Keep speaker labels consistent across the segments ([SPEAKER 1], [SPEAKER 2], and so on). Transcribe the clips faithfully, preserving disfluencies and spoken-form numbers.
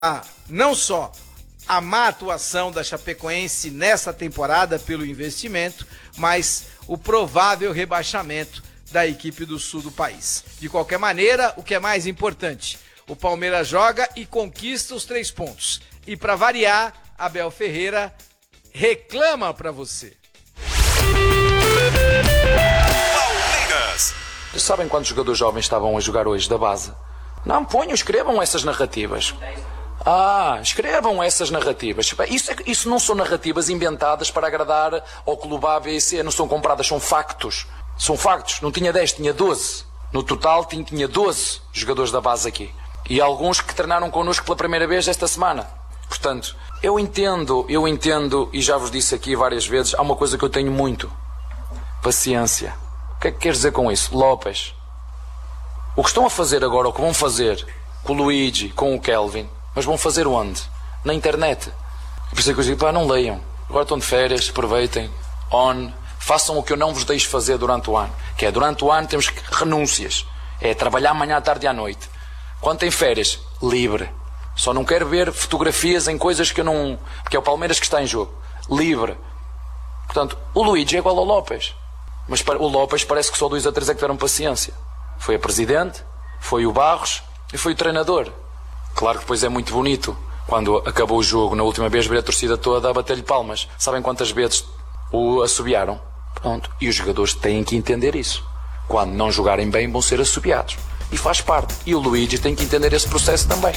[SPEAKER 1] não só a má atuação da Chapecoense nessa temporada pelo investimento, mas o provável rebaixamento da equipe do sul do país. De qualquer maneira, o que é mais importante, o Palmeiras joga e conquista os três pontos. E para variar, Abel Ferreira reclama para você.
[SPEAKER 2] Palmeiras. Sabem quantos jogadores jovens estavam a jogar hoje da base? Não, ponham, escrevam essas narrativas. Ah, escrevam essas narrativas. Isso, é, isso não são narrativas inventadas para agradar ao clube A, B e C. Não são compradas, são factos. São factos. Não tinha dez, tinha doze. No total tinha, tinha doze jogadores da base aqui. E alguns que treinaram connosco pela primeira vez esta semana. Portanto, eu entendo, eu entendo, e já vos disse aqui várias vezes, há uma coisa que eu tenho muito. Paciência. O que é que queres dizer com isso? Lopes. O que estão a fazer agora, o que vão fazer com o Luigi, com o Kelvin, mas vão fazer onde? Na internet. Por isso é que eu digo, pá, não leiam. Agora estão de férias, aproveitem, on, façam o que eu não vos deixo fazer durante o ano. Que é, durante o ano temos renúncias. É trabalhar amanhã, à tarde e à noite. Quando tem férias, livre. Só não quero ver fotografias em coisas que eu não... Porque é o Palmeiras que está em jogo. Livre. Portanto, o Luigi é igual ao Lopes. Mas o Lopes parece que só dois a três é que tiveram paciência. Foi a presidente, foi o Barros e foi o treinador. Claro que depois é muito bonito quando acabou o jogo, na última vez, ver a torcida toda a bater-lhe palmas. Sabem quantas vezes o assobiaram? Pronto. E os jogadores têm que entender isso. Quando não jogarem bem, vão ser assobiados. E faz parte. E o Luigi tem que entender esse processo também.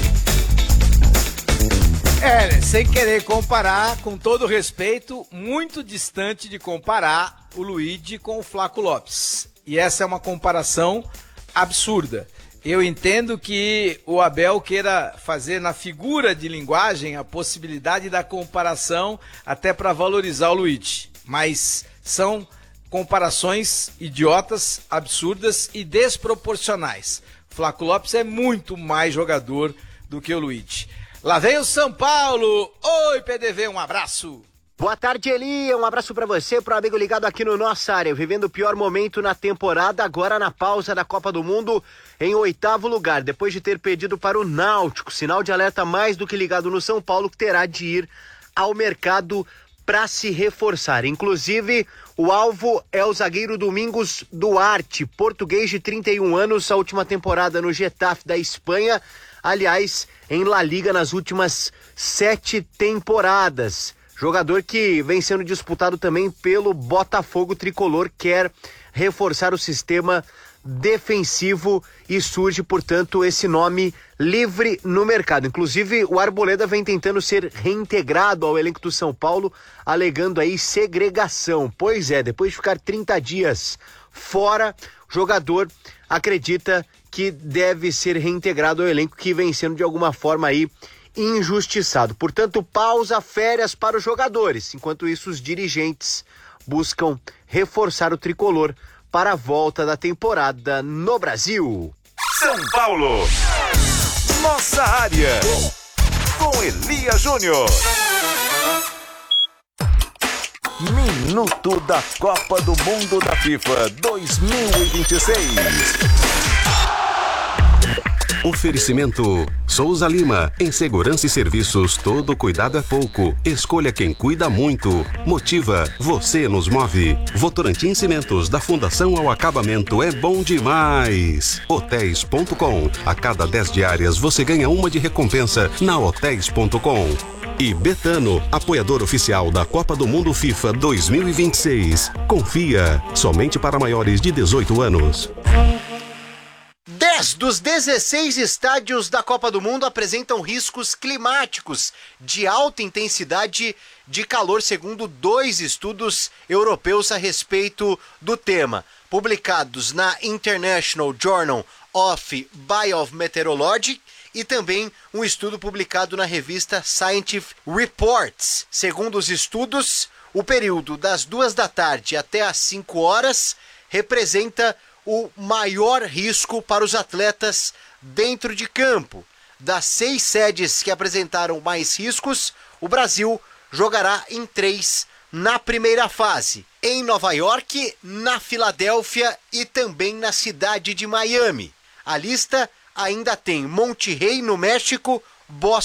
[SPEAKER 1] É, sem querer comparar, com todo respeito, muito distante de comparar o Luigi com o Flaco Lopes. E essa é uma comparação absurda. Eu entendo que o Abel queira fazer na figura de linguagem a possibilidade da comparação até para valorizar o Luigi. Mas são comparações idiotas, absurdas e desproporcionais. Flaco Lopes é muito mais jogador do que o Luigi. Lá vem o São Paulo. Oi, P D V, um abraço.
[SPEAKER 3] Boa tarde, Eli. Um abraço pra você, pro amigo ligado aqui no Nossa Área. Vivendo o pior momento na temporada, agora na pausa da Copa do Mundo, em oitavo lugar, depois de ter perdido para o Náutico. Sinal de alerta mais do que ligado no São Paulo, que terá de ir ao mercado para se reforçar. Inclusive, o alvo é o zagueiro Domingos Duarte, português de trinta e um anos, a última temporada no Getafe da Espanha. Aliás, em La Liga nas últimas sete temporadas. Jogador que vem sendo disputado também pelo Botafogo tricolor, quer reforçar o sistema defensivo e surge, portanto, esse nome livre no mercado. Inclusive, o Arboleda vem tentando ser reintegrado ao elenco do São Paulo, alegando aí segregação. Pois é, depois de ficar trinta dias fora, o jogador acredita que deve ser reintegrado ao elenco que vem sendo de alguma forma aí injustiçado. Portanto, pausa, férias para os jogadores. Enquanto isso, os dirigentes buscam reforçar o tricolor para a volta da temporada no Brasil.
[SPEAKER 4] São Paulo, Nossa Área, com Elia Júnior. Minuto da Copa do Mundo da FIFA dois mil e vinte e seis.
[SPEAKER 5] Oferecimento Souza Lima, em segurança e serviços, todo cuidado é pouco. Escolha quem cuida muito. Motiva, você nos move. Votorantim Cimentos, da Fundação ao Acabamento, é bom demais. Hotéis ponto com, a cada dez diárias você ganha uma de recompensa na hotéis ponto com. E Betano, apoiador oficial da Copa do Mundo FIFA dois mil e vinte e seis. Confia, somente para maiores de dezoito anos.
[SPEAKER 3] dez dos dezesseis estádios da Copa do Mundo apresentam riscos climáticos de alta intensidade de calor, segundo dois estudos europeus a respeito do tema, publicados na International Journal of Biometeorology e também um estudo publicado na revista Scientific Reports. Segundo os estudos, o período das duas da tarde até às cinco horas representa o maior risco para os atletas dentro de campo. Das seis sedes que apresentaram mais riscos, o Brasil jogará em três na primeira fase, em Nova York, na Filadélfia e também na cidade de Miami. A lista ainda tem Monterrey, no México, Boa